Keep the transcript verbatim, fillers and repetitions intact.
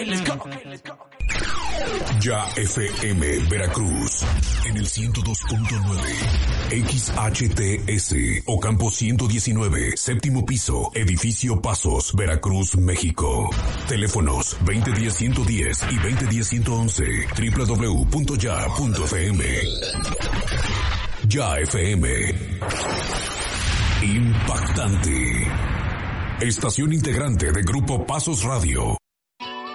Let's go. Ya F M Veracruz en el ciento dos punto nueve, X H T S Ocampo ciento diecinueve, séptimo piso, edificio Pasos, Veracruz, México. Teléfonos veinte diez ciento diez y veinte diez ciento once, doble u doble u doble u punto ya punto f m. Ya F M. Impactante. Estación integrante de Grupo Pasos Radio.